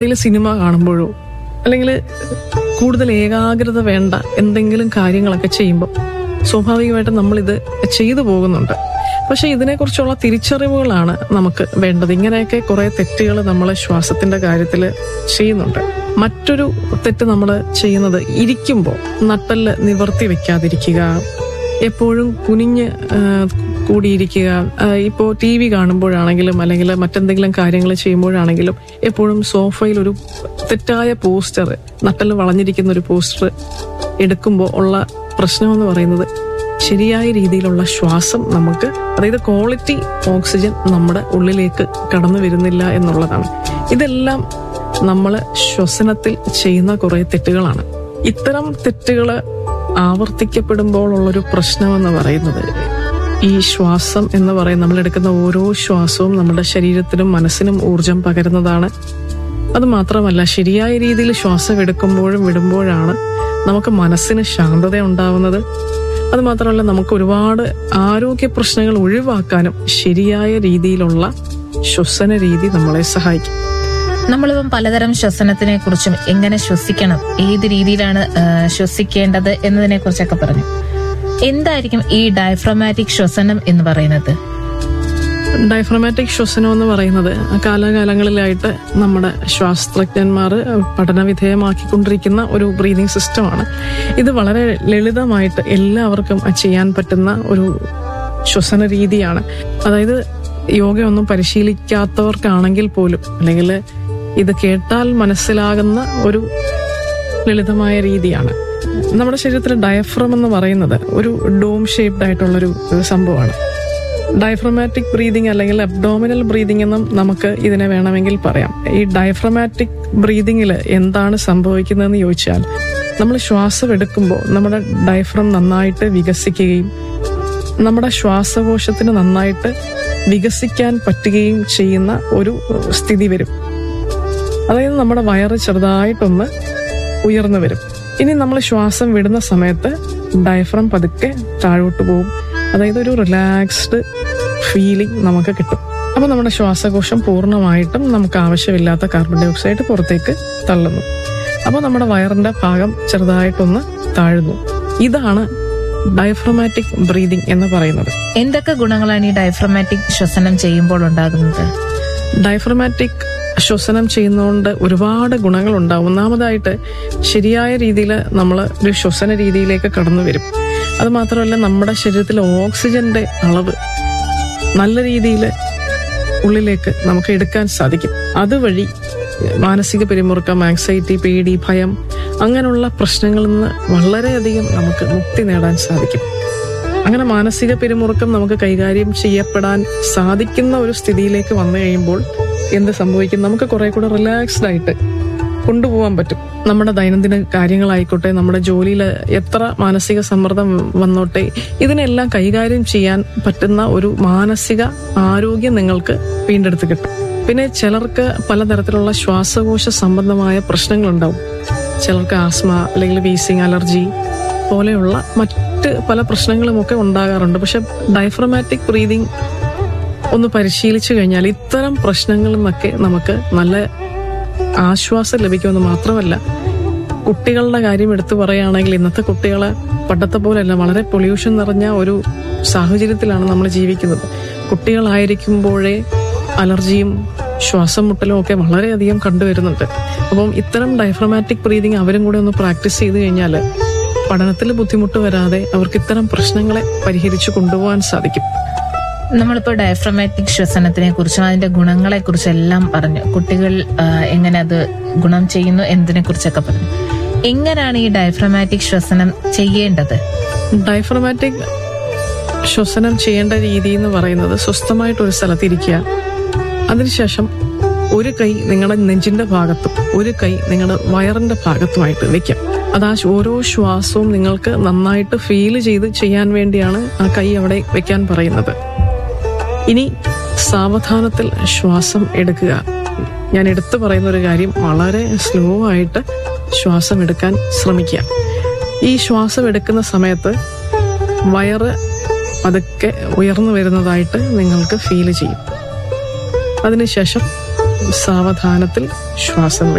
Cinema കാണുമ്പോഴോ അല്ലെങ്കിൽ കൂടുതൽ ഏകാഗ്രത വേണ്ട എന്തെങ്കിലും കാര്യങ്ങളൊക്കെ ചെയ്യുമ്പോൾ സ്വാഭാവികമായിട്ടും നമ്മളിത് ചെയ്തു പോകുന്നുണ്ട്. പക്ഷെ ഇതിനെക്കുറിച്ചുള്ള തിരിച്ചറിവുകളാണ് നമുക്ക് വേണ്ടത്. ഇങ്ങനെയൊക്കെ കുറെ തെറ്റുകൾ നമ്മൾ ശ്വാസത്തിന്റെ കാര്യത്തിൽ ചെയ്യുന്നുണ്ട്. മറ്റൊരു തെറ്റ് നമ്മൾ ചെയ്യുന്നത് ഇരിക്കുമ്പോൾ നട്ടെല്ല് നിവർത്തി വെക്കാതിരിക്കുക, എപ്പോഴും കുനിഞ്ഞ് കൂടിയിരിക്കുക. ഇപ്പോൾ TV കാണുമ്പോഴാണെങ്കിലും അല്ലെങ്കിൽ മറ്റെന്തെങ്കിലും കാര്യങ്ങൾ ചെയ്യുമ്പോഴാണെങ്കിലും എപ്പോഴും സോഫയിൽ ഒരു തെറ്റായ പോസ്റ്റർ, നട്ടെല്ല് വളഞ്ഞിരിക്കുന്ന ഒരു പോസ്റ്റർ എടുക്കുമ്പോൾ ഉള്ള പ്രശ്നമെന്ന് പറയുന്നത് ശരിയായ രീതിയിലുള്ള ശ്വാസം നമുക്ക്, അതായത് ക്വാളിറ്റി ഓക്സിജൻ നമ്മുടെ ഉള്ളിലേക്ക് കടന്നു വരുന്നില്ല എന്നുള്ളതാണ്. ഇതെല്ലാം നമ്മൾ ശ്വസനത്തിൽ ചെയ്യുന്ന കുറെ തെറ്റുകളാണ്. ഇത്തരം തെറ്റുകൾ ആവർത്തിക്കപ്പെടുമ്പോൾ ഉള്ളൊരു പ്രശ്നമെന്ന് പറയുന്നത് ഈ ശ്വാസം എന്ന് പറയുന്നത്, നമ്മൾ എടുക്കുന്ന ഓരോ ശ്വാസവും നമ്മുടെ ശരീരത്തിനും മനസ്സിനും ഊർജം പകരുന്നതാണ്. അത് മാത്രമല്ല, ശരിയായ രീതിയിൽ ശ്വാസം എടുക്കുമ്പോഴും വിടുമ്പോഴാണ് നമുക്ക് മനസ്സിന് ശാന്തത ഉണ്ടാവുന്നത്. അത് മാത്രമല്ല, നമുക്ക് ഒരുപാട് ആരോഗ്യ പ്രശ്നങ്ങൾ ഒഴിവാക്കാനും ശരിയായ രീതിയിലുള്ള ശ്വസന രീതി നമ്മളെ സഹായിക്കും. നമ്മളിപ്പം പലതരം ശ്വസനത്തിനെ കുറിച്ചും എങ്ങനെ ശ്വസിക്കണം, ഏത് രീതിയിലാണ് ശ്വസിക്കേണ്ടത് എന്നതിനെ കുറിച്ചൊക്കെ പറഞ്ഞു. എന്തായിരിക്കും ഈ ഡയഫ്രമാറ്റിക് ശ്വസനം എന്ന് പറയുന്നത്? ഡയഫ്രമാറ്റിക് ശ്വസനം എന്ന് പറയുന്നത് കാലാകാലങ്ങളിലായിട്ട് നമ്മുടെ ശാസ്ത്രജ്ഞന്മാർ പഠനവിധേയമാക്കിക്കൊണ്ടിരിക്കുന്ന ഒരു ബ്രീതിങ് സിസ്റ്റമാണ്. ഇത് വളരെ ലളിതമായിട്ട് എല്ലാവർക്കും ചെയ്യാൻ പറ്റുന്ന ഒരു ശ്വസന രീതിയാണ്. അതായത് യോഗയൊന്നും പരിശീലിക്കാത്തവർക്കാണെങ്കിൽ പോലും, അല്ലെങ്കിൽ ഇത് കേട്ടാൽ മനസ്സിലാകുന്ന ഒരു ലളിതമായ രീതിയാണ്. നമ്മുടെ ശരീരത്തിലെ ഡയഫ്രം എന്ന് പറയുന്നത് ഒരു ഡോം ഷേപ്ഡ് ആയിട്ടുള്ളൊരു സംഭവമാണ്. ഡയഫ്രമാറ്റിക് ബ്രീതിങ് അല്ലെങ്കിൽ അബ്ഡോമിനൽ ബ്രീതിങ് എന്നും നമുക്ക് ഇതിനെ വേണമെങ്കിൽ പറയാം. ഈ ഡയഫ്രമാറ്റിക് ബ്രീതിങ്ങിൽ എന്താണ് സംഭവിക്കുന്നതെന്ന് ചോദിച്ചാൽ, നമ്മൾ ശ്വാസം എടുക്കുമ്പോൾ നമ്മുടെ ഡയഫ്രം നന്നായിട്ട് വികസിക്കുകയും നമ്മുടെ ശ്വാസകോശത്തിന് നന്നായിട്ട് വികസിക്കാൻ പറ്റുകയും ചെയ്യുന്ന ഒരു സ്ഥിതി വരും. അതായത് നമ്മുടെ വയറ് ചെറുതായിട്ടൊന്ന് ഉയർന്നു വരും. ഇനി നമ്മൾ ശ്വാസം വിടുന്ന സമയത്ത് ഡയഫ്രം പതുക്കെ താഴോട്ട് പോകും. അതായത് ഒരു റിലാക്സ്ഡ് ഫീലിംഗ് നമുക്ക് കിട്ടും. അപ്പൊ നമ്മുടെ ശ്വാസകോശം പൂർണ്ണമായിട്ടും നമുക്ക് ആവശ്യമില്ലാത്ത കാർബൺ ഡൈ ഓക്സൈഡ് പുറത്തേക്ക് തള്ളുന്നു. അപ്പൊ നമ്മുടെ വയറിന്റെ ഭാഗം ചെറുതായിട്ടൊന്ന് താഴുന്നു. ഇതാണ് ഡയഫ്രമാറ്റിക് ബ്രീതിങ് എന്ന് പറയുന്നത്. എന്തൊക്കെ ഗുണങ്ങളാണ് ഈ ഡയഫ്രമാറ്റിക് ശ്വസനം ചെയ്യുമ്പോൾ ഉണ്ടാകുന്നത്? ഡയഫ്രമാറ്റിക് ശ്വസനം ചെയ്യുന്നതുകൊണ്ട് ഒരുപാട് ഗുണങ്ങൾ ഉണ്ടാവും. ഒന്നാമതായിട്ട് ശരിയായ രീതിയിൽ നമ്മൾ ഒരു ശ്വസന രീതിയിലേക്ക് കടന്നു വരും. അത് മാത്രമല്ല, നമ്മുടെ ശരീരത്തിലെ ഓക്സിജന്റെ അളവ് നല്ല രീതിയിൽ ഉള്ളിലേക്ക് നമുക്ക് എടുക്കാൻ സാധിക്കും. അതുവഴി മാനസിക പിരിമുറുക്കം, ആങ്സൈറ്റി, പേടി, ഭയം അങ്ങനെയുള്ള പ്രശ്നങ്ങളിൽ നിന്ന് വളരെയധികം നമുക്ക് മുക്തി നേടാൻ സാധിക്കും. അങ്ങനെ മാനസിക പിരിമുറുക്കം നമുക്ക് കൈകാര്യം ചെയ്യപ്പെടാൻ സാധിക്കുന്ന ഒരു സ്ഥിതിയിലേക്ക് വന്നു കഴിയുമ്പോൾ എന്ത് സംഭവിക്കും? നമുക്ക് കുറെ കൂടെ റിലാക്സ്ഡ് ആയിട്ട് കൊണ്ടുപോകാൻ പറ്റും. നമ്മുടെ ദൈനംദിന കാര്യങ്ങളായിക്കോട്ടെ, നമ്മുടെ ജോലിയിൽ എത്ര മാനസിക സമ്മർദ്ദം വന്നോട്ടെ, ഇതിനെല്ലാം കൈകാര്യം ചെയ്യാൻ പറ്റുന്ന ഒരു മാനസിക ആരോഗ്യം നിങ്ങൾക്ക് വീണ്ടെടുത്ത് കിട്ടും. പിന്നെ ചിലർക്ക് പലതരത്തിലുള്ള ശ്വാസകോശ സംബന്ധമായ പ്രശ്നങ്ങളുണ്ടാവും. ചിലർക്ക് ആസ്മ അല്ലെങ്കിൽ വീസിങ്, അലർജി പോലെയുള്ള മറ്റ് പല പ്രശ്നങ്ങളുമൊക്കെ ഉണ്ടാകാറുണ്ട്. പക്ഷെ ഡയഫ്രമാറ്റിക് ബ്രീതിങ് ഒന്ന് പരിശീലിച്ചു കഴിഞ്ഞാൽ ഇത്തരം പ്രശ്നങ്ങളിൽ നിന്നൊക്കെ നമുക്ക് നല്ല ആശ്വാസം ലഭിക്കുമെന്ന് മാത്രമല്ല, കുട്ടികളുടെ കാര്യം എടുത്തു പറയുകയാണെങ്കിൽ ഇന്നത്തെ കുട്ടികളെ പണ്ടത്തെ പോലെയല്ല, വളരെ പൊല്യൂഷൻ നിറഞ്ഞ ഒരു സാഹചര്യത്തിലാണ് നമ്മൾ ജീവിക്കുന്നത്. കുട്ടികളായിരിക്കുമ്പോഴേ അലർജിയും ശ്വാസം മുട്ടലും ഒക്കെ വളരെയധികം കണ്ടുവരുന്നുണ്ട്. അപ്പം ഇത്തരം ഡയഫ്രമാറ്റിക് ബ്രീതിങ് അവരും കൂടെ ഒന്ന് പ്രാക്ടീസ് ചെയ്ത് കഴിഞ്ഞാൽ പഠനത്തിൽ ബുദ്ധിമുട്ട് വരാതെ അവർക്ക് ഇത്തരം പ്രശ്നങ്ങളെ പരിഹരിച്ചു കൊണ്ടുപോകാൻ സാധിക്കും. നമ്മളിപ്പോൾ ഡയഫ്രമാറ്റിക് ശ്വസനത്തിനെ കുറിച്ചും അതിന്റെ ഗുണങ്ങളെ കുറിച്ചും എല്ലാം പറഞ്ഞു. കുട്ടികൾ എങ്ങനെ അത് ഗുണം ചെയ്യുന്നു എന്നതിനെ കുറിച്ചൊക്കെ പറഞ്ഞു. എങ്ങനെയാണ് ഈ ഡയഫ്രമാറ്റിക് ശ്വസനം ചെയ്യേണ്ടത്? ഡയഫ്രമാറ്റിക് ശ്വസനം ചെയ്യേണ്ട രീതി എന്ന് പറയുന്നത്, സ്വസ്ഥമായിട്ട് ഒരു സ്ഥലത്ത് ഇരിക്കുക. അതിനുശേഷം ഒരു കൈ നിങ്ങളുടെ നെഞ്ചിന്റെ ഭാഗത്തും ഒരു കൈ നിങ്ങളുടെ വയറിന്റെ ഭാഗത്തുമായിട്ട് വെക്കാം. അത് ഓരോ ശ്വാസവും നിങ്ങൾക്ക് നന്നായിട്ട് ഫീൽ ചെയ്ത് ചെയ്യാൻ വേണ്ടിയാണ് ആ കൈ അവിടെ വെക്കാൻ പറയുന്നത്. ഇനി സാവധാനത്തിൽ ശ്വാസം എടുക്കുക. ഞാൻ എടുത്തു പറയുന്ന ഒരു കാര്യം, വളരെ സ്ലോ ആയിട്ട് ശ്വാസം എടുക്കാൻ ശ്രമിക്കുക. ഈ ശ്വാസം എടുക്കുന്ന സമയത്ത് വയറ് പതുക്കെ ഉയർന്നു വരുന്നതായിട്ട് നിങ്ങൾക്ക് ഫീൽ ചെയ്യും. അതിനുശേഷം സാവധാനത്തിൽ ശ്വാസം